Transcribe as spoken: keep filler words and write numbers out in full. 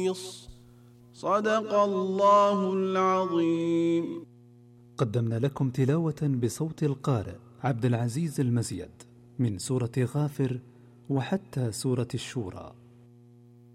صدق الله العظيم. قدمنا لكم تلاوة بصوت القارئ عبد العزيز المزيد من سورة غافر وحتى سورة الشورى.